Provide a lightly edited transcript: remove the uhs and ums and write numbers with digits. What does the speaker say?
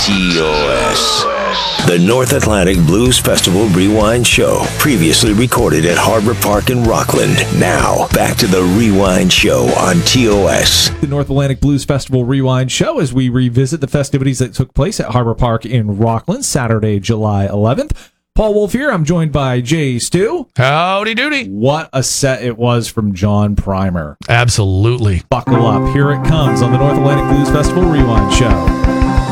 TOS. The North Atlantic Blues Festival Rewind Show, previously recorded at Harbor Park in Rockland. Now, back to the Rewind Show on TOS. The North Atlantic Blues Festival Rewind Show as we revisit the festivities that took place at Harbor Park in Rockland, Saturday, July 11th. Paul Wolf here. I'm joined by Jay Stu. Howdy doody. What a set it was from John Primer. Absolutely. Buckle up. Here it comes on the North Atlantic Blues Festival Rewind Show.